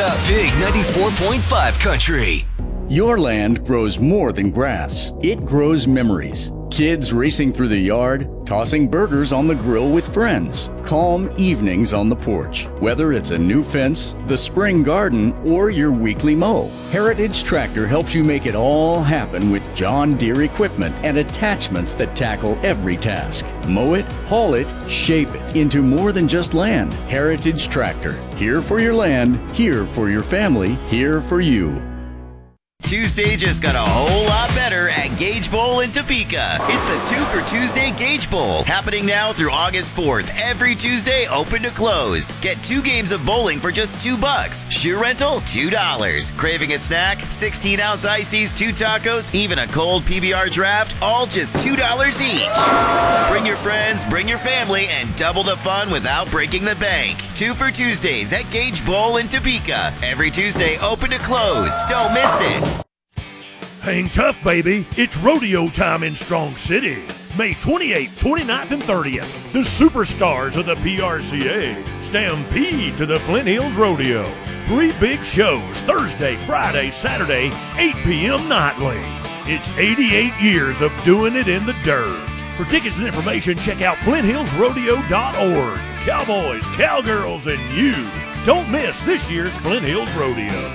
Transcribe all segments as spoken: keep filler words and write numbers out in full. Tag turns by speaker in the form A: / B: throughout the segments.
A: up. Big ninety-four point five Country.
B: Your land grows more than grass. It grows memories. Kids racing through the yard, tossing burgers on the grill with friends, calm evenings on the porch. Whether it's a new fence, the spring garden, or your weekly mow, Heritage Tractor helps you make it all happen with John Deere equipment and attachments that tackle every task. Mow it, haul it, shape it into more than just land. Heritage Tractor. Here for your land, here for your family, here for you.
C: Tuesday just got a whole lot better at Gage Bowl in Topeka. It's the Two for Tuesday Gage Bowl, happening now through August fourth. Every Tuesday, open to close. Get two games of bowling for just two bucks. Shoe rental, two dollars. Craving a snack? sixteen ounce ices, two tacos, even a cold P B R draft, all just two dollars each. Bring your friends, bring your family, and double the fun without breaking the bank. Two for Tuesdays at Gage Bowl in Topeka. Every Tuesday, open to close. Don't miss it.
D: Hang tough, baby. It's rodeo time in Strong City. May twenty-eighth, twenty-ninth, and thirtieth. The superstars of the P R C A stampede to the Flint Hills Rodeo. Three big shows, Thursday, Friday, Saturday, eight p.m. nightly. It's eighty-eight years of doing it in the dirt. For tickets and information, check out flint hills rodeo dot org. Cowboys, cowgirls, and you. Don't miss this year's Flint Hills Rodeo.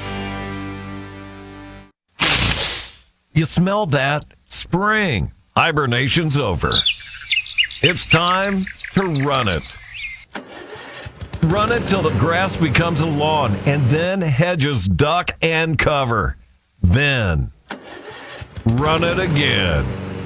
E: You smell that? Spring. Hibernation's over. It's time to run it. Run it till the grass becomes a lawn, and then hedges duck and cover. Then, run it again.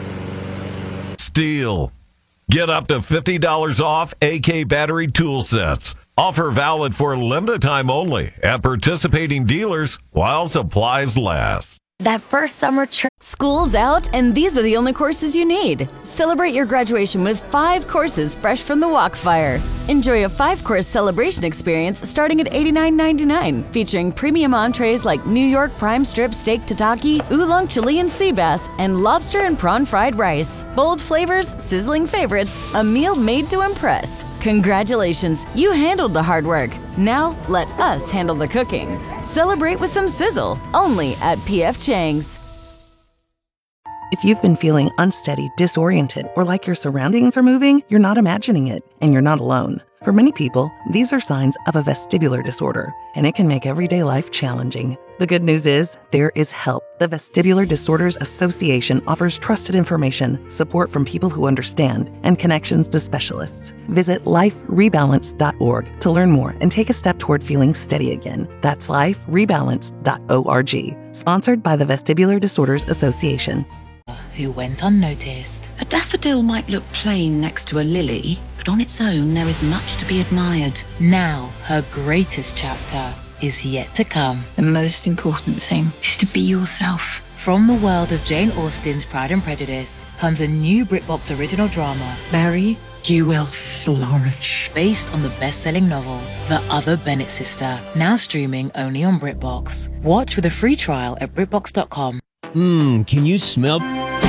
E: Steel. Get up to fifty dollars off A K battery tool sets. Offer valid for a limited time only at participating dealers while supplies last.
F: That first summer trip. School's out, and these are the only courses you need. Celebrate your graduation with five courses fresh from the Walkfire. Enjoy a five-course celebration experience starting at eighty-nine ninety-nine, featuring premium entrees like New York prime strip steak tataki, oolong Chilean sea bass, and lobster and prawn fried rice. Bold flavors, sizzling favorites, a meal made to impress. Congratulations, you handled the hard work. Now, let us handle the cooking. Celebrate with some sizzle, only at P F Chang's.
G: If you've been feeling unsteady, disoriented, or like your surroundings are moving, you're not imagining it, and you're not alone. For many people, these are signs of a vestibular disorder, and it can make everyday life challenging. The good news is, there is help. The Vestibular Disorders Association offers trusted information, support from people who understand, and connections to specialists. Visit life rebalance dot org to learn more and take a step toward feeling steady again. That's life rebalance dot org. Sponsored by the Vestibular Disorders Association.
H: Who went unnoticed.
I: A daffodil might look plain next to a lily, but on its own there is much to be admired.
H: Now, her greatest chapter is yet to come.
I: The most important thing is to be yourself.
H: From the world of Jane Austen's Pride and Prejudice comes a new BritBox original drama.
I: Mary, you will flourish.
H: Based on the best-selling novel, The Other Bennett Sister, now streaming only on BritBox. Watch with a free trial at britbox dot com.
J: Mmm, can you smell...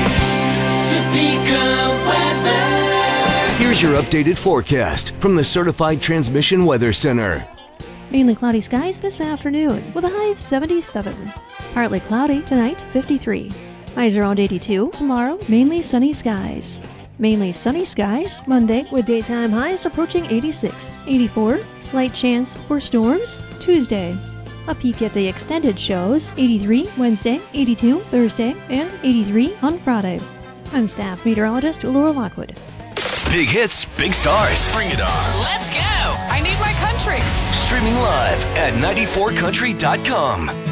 A: Here's your updated forecast from the Certified Transmission Weather Center.
K: Mainly cloudy skies this afternoon with a high of seventy-seven. Partly cloudy tonight, fifty-three. Highs around eighty-two. Tomorrow, mainly sunny skies. Mainly sunny skies Monday with daytime highs approaching eighty-six. eighty-four. Slight chance for storms Tuesday. A peek at the extended shows, eighty-three Wednesday, eighty-two Thursday, and eighty-three on Friday. I'm staff meteorologist Laura Lockwood.
A: Big hits, big stars.
C: Bring it on.
L: Let's go. I need my country.
A: Streaming live at ninety-four country dot com.